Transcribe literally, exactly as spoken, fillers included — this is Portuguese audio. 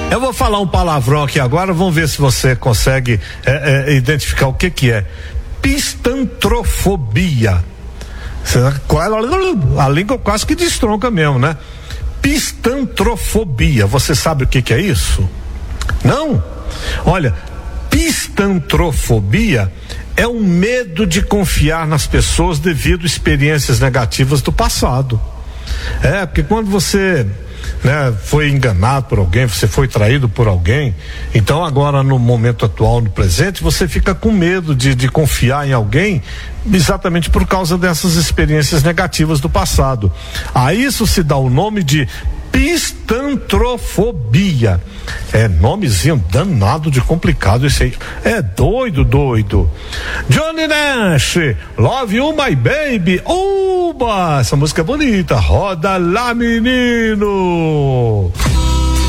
Eu vou falar um palavrão aqui agora, vamos ver se você consegue é, é, identificar o que que é. Pistantrofobia. A língua quase que destronca mesmo, né? Pistantrofobia. Você sabe o que que é isso? Não? Olha, pistantrofobia é um medo de confiar nas pessoas devido a experiências negativas do passado. É, porque quando você, né, foi enganado por alguém, você foi traído por alguém, então agora no momento atual, no presente, você fica com medo de, de confiar em alguém exatamente por causa dessas experiências negativas do passado. A isso se dá o nome de pistantrofobia. É nomezinho danado de complicado esse aí. É doido, doido. Johnny Nash, Love You My Baby. Uba, essa música é bonita. Roda lá, menino.